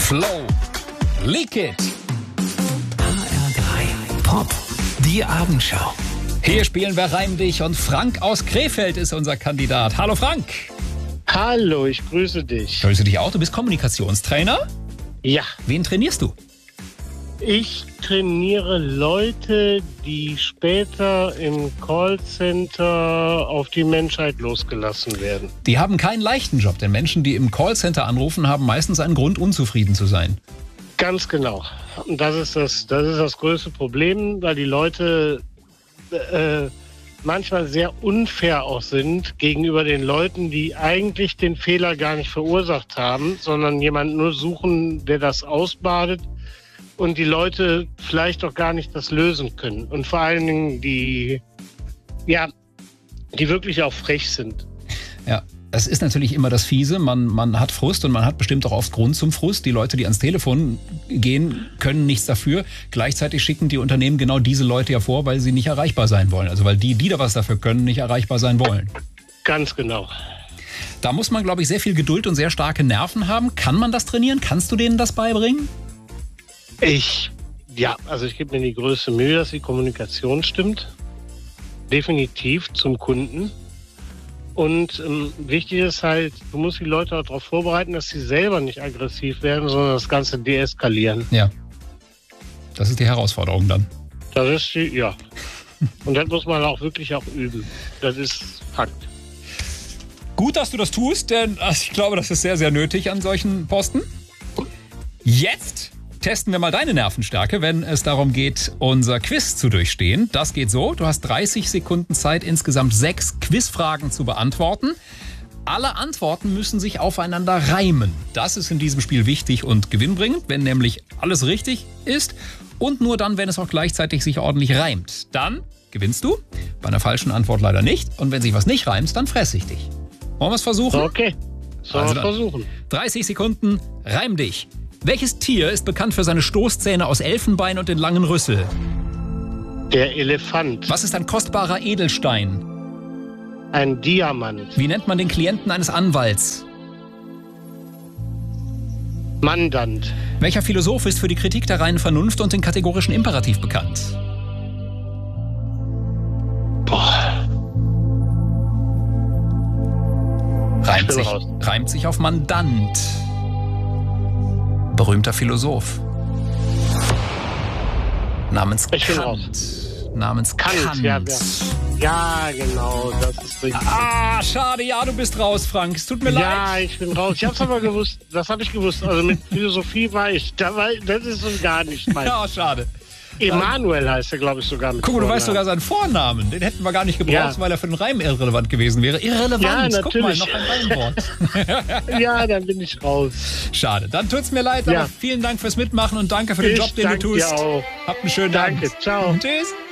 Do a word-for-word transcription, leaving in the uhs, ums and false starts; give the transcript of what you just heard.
Flow, Leak It. H R drei Pop, die Abendschau. Hier spielen wir Reim dich und Frank aus Krefeld ist unser Kandidat. Hallo Frank. Hallo, ich grüße dich. Grüße dich auch, du bist Kommunikationstrainer. Ja, Wen trainierst du? ich trainiere Leute, die später im Callcenter auf die Menschheit losgelassen werden. Die haben keinen leichten Job, denn Menschen, die im Callcenter anrufen, haben meistens einen Grund, unzufrieden zu sein. Ganz genau. Und das ist das, das ist das größte Problem, weil die Leute äh, manchmal sehr unfair auch sind gegenüber den Leuten, die eigentlich den Fehler gar nicht verursacht haben, sondern jemanden nur suchen, der das ausbadet und die Leute vielleicht auch gar nicht das lösen können. Und vor allen Dingen die, ja, die wirklich auch frech sind. Ja, es ist natürlich immer das Fiese. Man, man hat Frust und man hat bestimmt auch oft Grund zum Frust. Die Leute, die ans Telefon gehen, können nichts dafür. Gleichzeitig schicken die Unternehmen genau diese Leute ja vor, weil sie nicht erreichbar sein wollen. Also weil die, die da was dafür können, nicht erreichbar sein wollen. Ganz genau. Da muss man, glaube ich, sehr viel Geduld und sehr starke Nerven haben. Kann man das trainieren? Kannst du denen das beibringen? Ich, ja, also ich gebe mir die größte Mühe, dass die Kommunikation stimmt. Definitiv zum Kunden. Und ähm, wichtig ist halt, du musst die Leute auch darauf vorbereiten, dass sie selber nicht aggressiv werden, sondern das Ganze deeskalieren. Ja. Das ist die Herausforderung dann. Das ist die, ja. Und das muss man auch wirklich auch üben. Das ist Fakt. Gut, dass du das tust, denn ich glaube, das ist sehr, sehr nötig an solchen Posten. Jetzt testen wir mal deine Nervenstärke, wenn es darum geht, unser Quiz zu durchstehen. Das geht so, du hast dreißig Sekunden Zeit, insgesamt sechs Quizfragen zu beantworten. Alle Antworten müssen sich aufeinander reimen. Das ist in diesem Spiel wichtig und gewinnbringend, wenn nämlich alles richtig ist und nur dann, wenn es auch gleichzeitig sich ordentlich reimt. Dann gewinnst du, bei einer falschen Antwort leider nicht. Und wenn sich was nicht reimt, dann fresse ich dich. Wollen wir es versuchen? Okay, sollen Also wir dann. versuchen. dreißig Sekunden, reim dich. Welches Tier ist bekannt für seine Stoßzähne aus Elfenbein und den langen Rüssel? Der Elefant, Was ist ein kostbarer Edelstein? ein Diamant, Wie nennt man den Klienten eines Anwalts? Mandant, Welcher Philosoph ist für die Kritik der reinen Vernunft und den kategorischen Imperativ bekannt? boah, Reimt bin sich, raus. reimt sich auf Mandant. Berühmter Philosoph. Namens Ich bin Kant. Namens Kant, Kant. ja, ja. Ja, genau, das ist richtig. Ah, schade, ja, du bist raus, Frank. Es tut mir leid. Ja, ich bin raus. Ich hab's aber gewusst, das habe ich gewusst. Also mit Philosophie war ich, da war, das ist so gar nicht mein. Ja, schade. Emanuel heißt er, glaube ich, sogar mit Guck mal, du weißt sogar Vornamen. seinen Vornamen. Den hätten wir gar nicht gebraucht, Ja. weil er für den Reim irrelevant gewesen wäre. Irrelevant, Ja, guck mal, natürlich. noch ein Reimwort. Ja, dann bin ich raus. Schade, dann tut's mir leid, Ja. aber vielen Dank fürs Mitmachen und danke für den Ich Job, den du danke tust. dir auch. Habt einen schönen Danke, Abend. ciao. Tschüss.